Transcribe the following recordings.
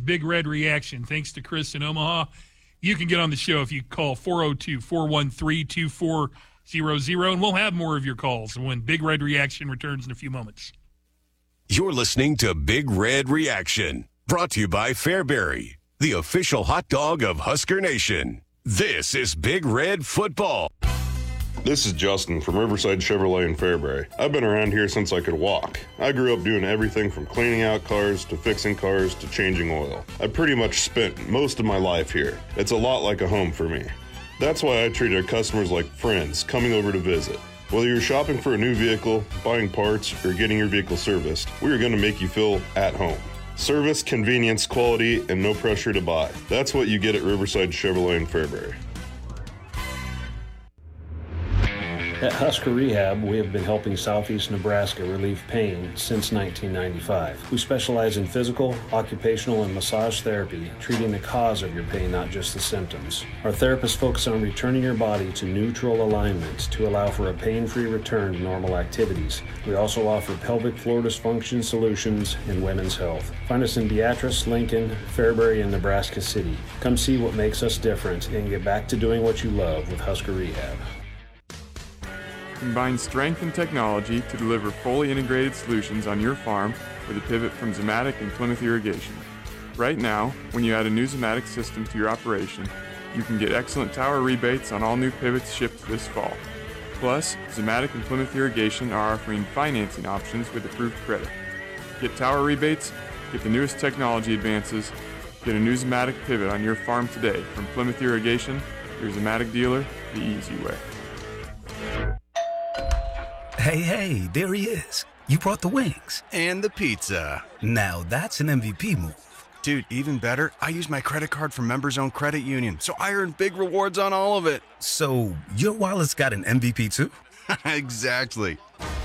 Big Red Reaction. Thanks to Chris in Omaha. You can get on the show if you call 402-413-2400, and we'll have more of your calls when Big Red Reaction returns in a few moments. You're listening to Big Red Reaction, brought to you by Fairbury, the official hot dog of Husker Nation. This is Big Red Football. This is Justin from Riverside Chevrolet in Fairbury. I've been around here since I could walk. I grew up doing everything from cleaning out cars to fixing cars to changing oil. I pretty much spent most of my life here. It's a lot like a home for me. That's why I treat our customers like friends coming over to visit. Whether you're shopping for a new vehicle, buying parts, or getting your vehicle serviced, we are going to make you feel at home. Service, convenience, quality, and no pressure to buy. That's what you get at Riverside Chevrolet in Fairbury. At Husker Rehab, we have been helping Southeast Nebraska relieve pain since 1995. We specialize in physical, occupational, and massage therapy, treating the cause of your pain, not just the symptoms. Our therapists focus on returning your body to neutral alignment to allow for a pain-free return to normal activities. We also offer pelvic floor dysfunction solutions and women's health. Find us in Beatrice, Lincoln, Fairbury, and Nebraska City. Come see what makes us different and get back to doing what you love with Husker Rehab. Combine strength and technology to deliver fully integrated solutions on your farm with a pivot from Zimmatic and Plymouth Irrigation. Right now, when you add a new Zimmatic system to your operation, you can get excellent tower rebates on all new pivots shipped this fall. Plus, Zimmatic and Plymouth Irrigation are offering financing options with approved credit. Get tower rebates, get the newest technology advances, get a new Zimmatic pivot on your farm today from Plymouth Irrigation, your Zimmatic dealer, the easy way. Hey, there he is. You brought the wings. And the pizza. Now that's an MVP move. Dude, even better, I use my credit card from Members Owned Credit Union, so I earn big rewards on all of it. So your wallet's got an MVP too? Exactly.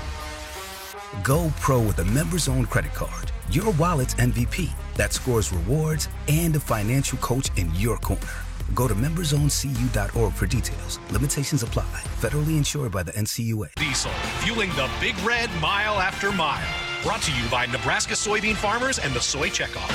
Go pro with a Members Owned credit card. Your wallet's MVP that scores rewards and a financial coach in your corner. Go to membersowncu.org for details. Limitations apply. Federally insured by the NCUA. Diesel, fueling the Big Red mile after mile. Brought to you by Nebraska soybean farmers and the Soy Checkoff.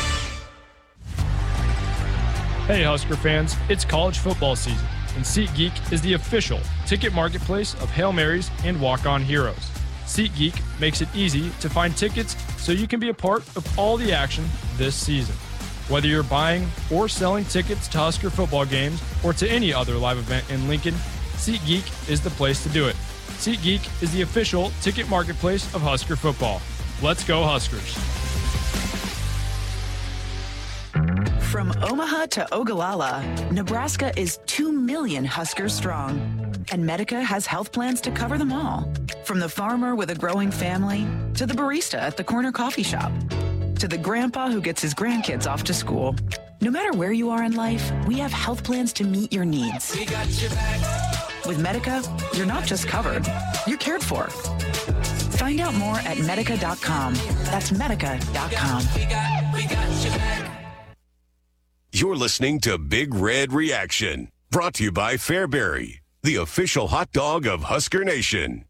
Hey Husker fans, it's college football season, and SeatGeek is the official ticket marketplace of Hail Marys and walk-on heroes. SeatGeek makes it easy to find tickets so you can be a part of all the action this season. Whether you're buying or selling tickets to Husker football games or to any other live event in Lincoln, SeatGeek is the place to do it. SeatGeek is the official ticket marketplace of Husker football. Let's go Huskers. From Omaha to Ogallala, Nebraska is 2 million Huskers strong. And Medica has health plans to cover them all. From the farmer with a growing family to the barista at the corner coffee shop, to the grandpa who gets his grandkids off to school. No matter where you are in life, we have health plans to meet your needs. We got your back. With Medica, you're not just covered, you're cared for. Find out more at medica.com. That's medica.com. We got your back. You're listening to Big Red Reaction, brought to you by Fairbury, the official hot dog of Husker Nation.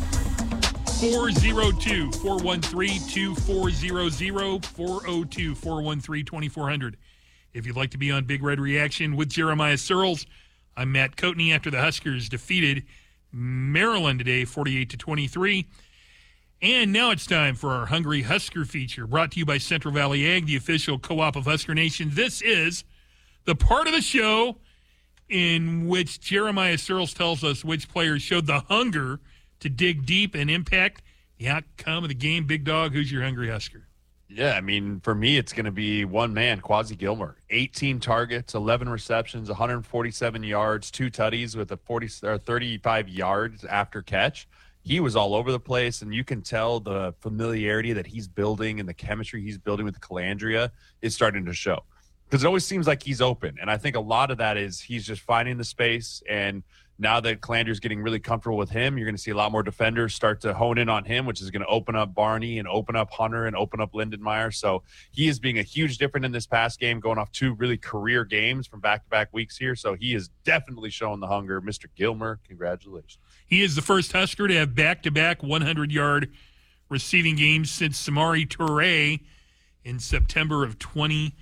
402-413-2400, 402-413-2400. If you'd like to be on Big Red Reaction with Jeremiah Searles, I'm Matt Coatney after the Huskers defeated Maryland today, 48-23. And now it's time for our Hungry Husker feature, brought to you by Central Valley Ag, the official co-op of Husker Nation. This is the part of the show in which Jeremiah Searles tells us which players showed the hunger to dig deep and impact the outcome of the game. Big Dog, who's your Hungry Husker? Yeah, I mean, for me, it's going to be one man, Quasi Gilmer. 18 targets, 11 receptions, 147 yards, 2 tutties with a 35 yards after catch. He was all over the place, and you can tell the familiarity that he's building and the chemistry he's building with Calandria is starting to show. Because it always seems like he's open, and I think a lot of that is he's just finding the space, and now that Calandria's getting really comfortable with him, you're going to see a lot more defenders start to hone in on him, which is going to open up Barney and open up Hunter and open up Lindenmeyer. So he is being a huge difference in this past game, going off 2 really career games from back-to-back weeks here. So he is definitely showing the hunger. Mr. Gilmer, congratulations. He is the first Husker to have back-to-back 100-yard receiving games since Samari Toure in September of 2020.